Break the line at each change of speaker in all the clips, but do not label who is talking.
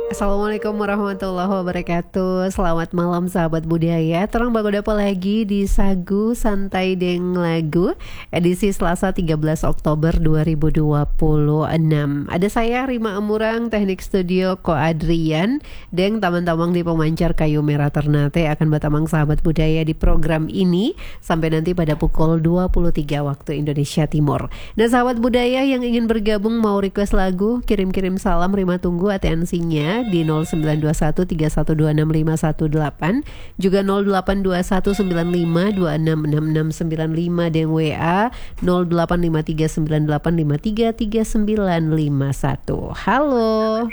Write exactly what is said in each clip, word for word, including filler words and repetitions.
Assalamualaikum warahmatullahi wabarakatuh. Selamat malam sahabat budaya. Terang bagodapo lagi di Sagu Santai Deng Lagu edisi Selasa tiga belas Oktober dua ribu dua puluh enam. Ada saya Rima Amurang, teknik studio Ko Adrian, Deng tamang-tamang di pemancar kayu merah Ternate akan batamang sahabat budaya di program ini sampai nanti pada pukul dua puluh tiga waktu Indonesia Timur. Nah sahabat budaya yang ingin bergabung mau request lagu, kirim-kirim salam, Rima tunggu atensinya di nol sembilan dua satu tiga satu dua enam lima satu delapan, juga nol delapan dua satu sembilan lima dua enam enam enam sembilan lima dan W A nol delapan lima tiga sembilan delapan lima tiga tiga sembilan lima satu. Halo.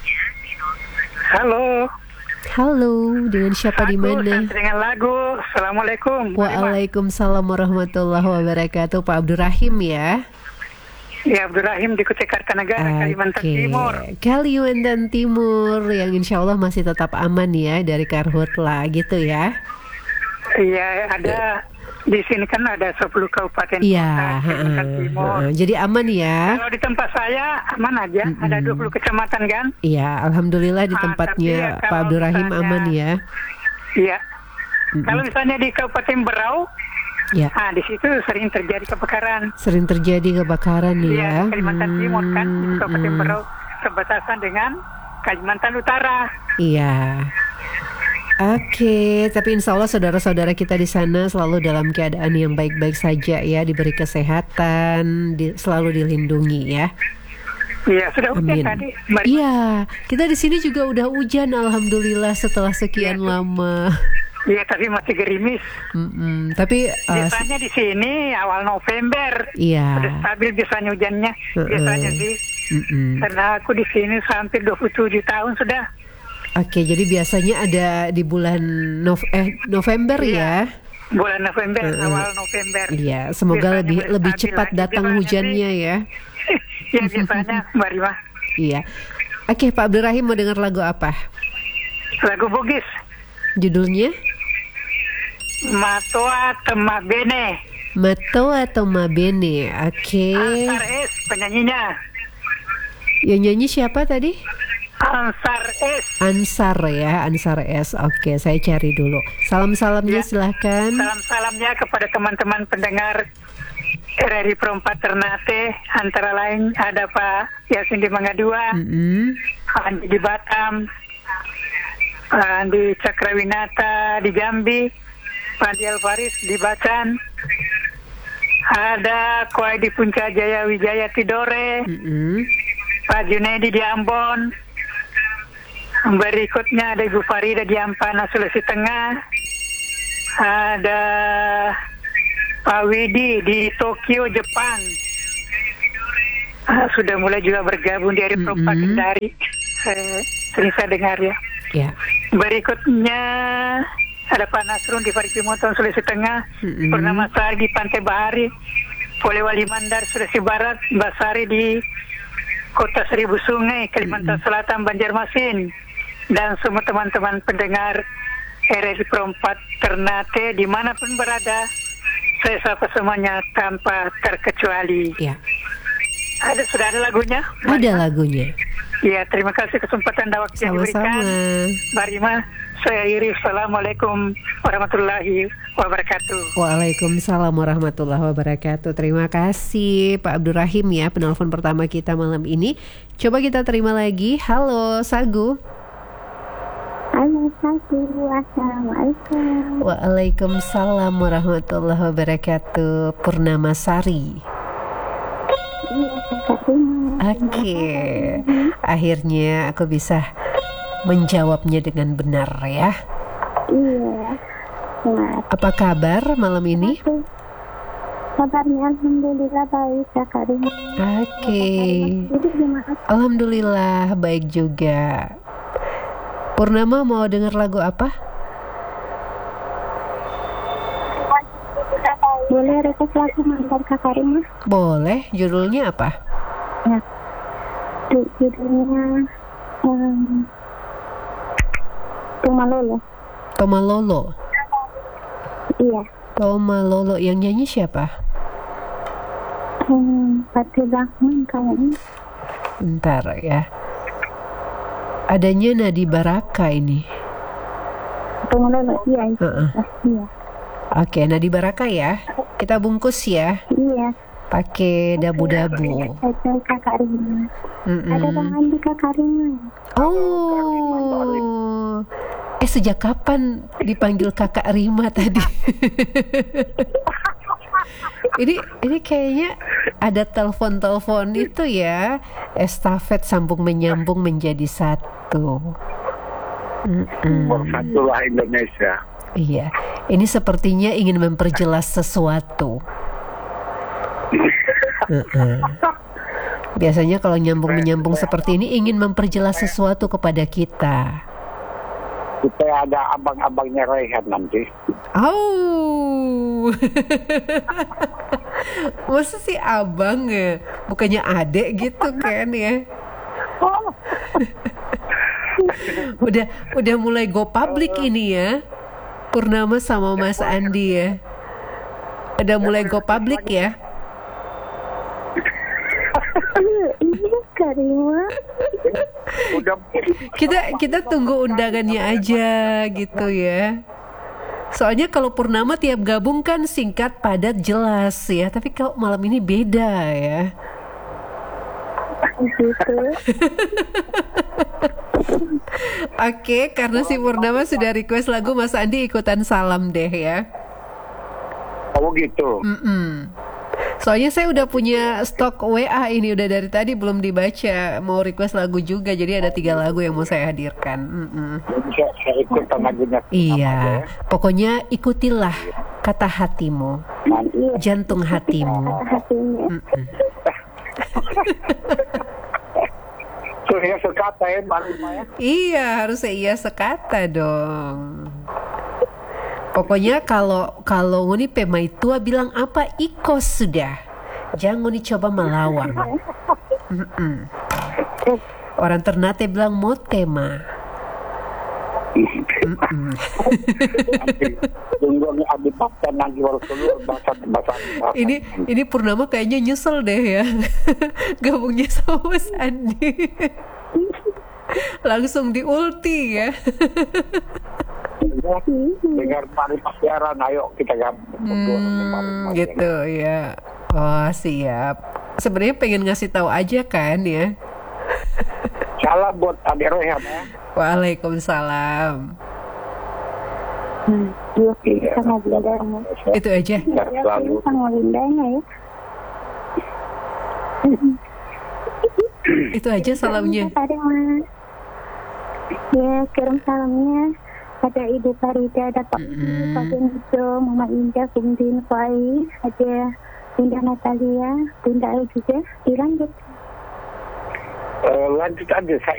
Halo.
Halo, dengan siapa di mana?
Dengan lagu. Assalamualaikum.
Waalaikumsalam warahmatullahi wabarakatuh. Pak Abdurrahim ya.
Ya, Abdurrahim di Kutai Kartanegara, okay. Kalimantan Timur.
Kalimantan Timur yang insya Allah masih tetap aman ya dari karhutla gitu ya.
Iya, ada di sini kan ada sepuluh kabupaten
ya,
kota Kalimantan
uh,
Timur.
Uh, jadi aman ya.
Kalau di tempat saya aman aja, mm-hmm. Ada dua puluh kecamatan kan?
Iya, alhamdulillah di tempatnya ah, ya, Pak Abdurrahim misalnya, aman ya.
Iya. Mm-hmm. Kalau misalnya di Kabupaten Berau,
ya.
Ah, di situ sering terjadi kebakaran.
Sering terjadi kebakaran ya.
Iya, Kalimantan hmm, Timur kan, di Kabupaten hmm. Berau perbatasan dengan Kalimantan Utara.
Iya. Oke, tapi insya Allah saudara-saudara kita di sana selalu dalam keadaan yang baik-baik saja ya, diberi kesehatan, di, selalu dilindungi ya.
Iya, sudah hujan tadi.
Iya, kita di sini juga udah hujan, alhamdulillah setelah sekian ya, lama.
Iya, tapi masih gerimis.
Mm-mm. Tapi uh,
biasanya di sini awal November.
Iya.
Sudah stabil biasanya hujannya. Uh-uh. Biasanya sih.
Mm-mm.
Karena aku di sini hampir dua puluh tujuh tahun sudah.
Oke, jadi biasanya ada di bulan Nov- eh, November iya.
ya. Bulan November, uh-uh. awal November.
Iya, semoga biasanya lebih lebih cepat lagi. datang biasanya hujannya sih. ya.
Ya biasanya, Mbak Rima.
Iya. Oke, Pak Abdurrahim mau dengar lagu apa?
Lagu Bugis.
Judulnya?
Matoa Tema Bene.
Matoa Tema Bene. Oke. Okay.
Ansar S penyanyinya.
Yang nyanyi siapa tadi?
Ansar S.
Ansar ya, Ansar S. Oke, okay, saya cari dulu. Salam-salamnya ya. Silahkan.
Salam-salamnya kepada teman-teman pendengar R R I Perempat Ternate. Antara lain ada Pak Yasin di Mangga Dua, mm-hmm. Andi di Batam, Andi Cakrawinata di Jambi, Andi Alvaris di Bacan, ada Koai di Puncak Jaya Wijaya Tidore, mm-hmm. Pak Junedi di Ambon, berikutnya ada Ibu Farida di Ampana Sulawesi Tengah, ada Pak Widi di Tokyo Jepang, ah, sudah mulai juga bergabung di R R I Perempat Kendari, eh, sering saya dengar ya.
Yeah.
Berikutnya ada Pak Nasrun di Parigimoton Sulawesi Tengah, mm-hmm. Purnama Sari di Pantai Bahari, Polewali Mandar Sulawesi Barat, Basari di Kota Seribu Sungai Kalimantan mm-hmm. Selatan, Banjarmasin, dan semua teman-teman pendengar R R I Perempat Ternate dimanapun berada, saya sapa semuanya tanpa terkecuali.
Yeah.
Ada sudah ada lagunya?
Ada Mbak lagunya.
Ya, terima kasih kesempatan dan waktu yang diberikan. Mbak Rima, saya Iris. Assalamualaikum warahmatullahi wabarakatuh.
Waalaikumsalam warahmatullahi wabarakatuh. Terima kasih Pak Abdurrahim ya, penelpon pertama kita malam ini. Coba kita terima lagi. Halo, Sagu.
Halo, Sagu. Assalamualaikum.
Waalaikumsalam warahmatullahi wabarakatuh. Purnama Sari. Oke, okay. Akhirnya aku bisa menjawabnya dengan benar ya.
Iya.
Apa kabar malam ini?
Kabarnya alhamdulillah baik ya Karim.
Oke. Okay. Alhamdulillah baik juga. Purnama mau dengar lagu apa?
Boleh request lagu mantan Kak Karim?
Boleh. Judulnya apa?
Ya. Judulnya um, Tomalolo.
Tomalolo.
Iya.
Tomalolo yang nyanyi siapa?
Hmm, Fatul Rahman kayaknya.
Bentar ya. Adanya nadi baraka ini.
Pengelola, iya.
Uh-uh.
Iya.
Oke, nadi baraka ya. Kita bungkus ya.
Iya.
Pakai dabu-dabu.
Ada Kakak Rima.
Mm-mm.
Ada Bang Andi Kakak Rima.
Oh. Eh sejak kapan dipanggil Kakak Rima tadi? Ini ini kayaknya ada telepon-telepon itu ya. Estafet sambung menyambung menjadi satu.
Bersatulah Indonesia.
Iya. Ini sepertinya ingin memperjelas sesuatu. Uh-uh. Biasanya kalau nyambung-menyambung seperti ini ingin memperjelas sesuatu kepada kita.
Kita ada abang-abangnya Rehan nanti.
Oh, masa sih abang ya? Bukannya adek gitu kan ya? udah udah mulai go public ini ya, Purnama sama Mas Andi ya. Udah mulai go public ya?
Iya Kak Rima.
Kita kita tunggu undangannya aja gitu ya. Soalnya kalau Purnama tiap gabung kan singkat, padat, jelas ya. Tapi kalau malam ini beda ya.
Gitu.
Oke, karena si Purnama sudah request lagu, Mas Andi ikutan salam deh ya.
Oh gitu.
Mm-mm. Soalnya saya udah punya stok W A ini, udah dari tadi belum dibaca. Mau request lagu juga, jadi ada tiga lagu yang mau saya hadirkan. Mm-mm.
Saya, saya ikut lagunya.
Iya, pokoknya ikutilah kata hatimu, jantung hatimu.
Hatinya.
Surya sekata ya, baru ya.
Iya, harusnya iya sekata dong. Pokoknya kalau kalau ngoni pemai tua bilang apa ikos sudah, jangan ngoni coba melawan. Mm-mm. Orang Ternate bilang mau tema.
Tunggu nih Abi Bakta nanti baru keluar bahasa bahasa.
Ini ini Purnama kayaknya nyesel deh ya, gabungnya sama Mas Andi. Langsung di ulti ya.
Dengar mari pasiaran, ayo kita gabung.
Hmm, gitu ya. Oh siap. Sebenarnya pengen ngasih tahu aja kan ya.
Salam buat Adik Rehan ya.
Waalaikumsalam.
Hmm, iya, sama belajar.
Itu aja.
Selalu.
Sama Lindanya ya.
Itu aja salamnya.
Ada Mas. Ya, kirim salamnya. Ada Ibu Farida, ada Pak
Mm-hmm.
Pak Benito, Mama Indah, Bung Din Faiz, ada Bunda Natalia, Bunda El juga. Dilanjut.
Uh, lanjut aja. Saya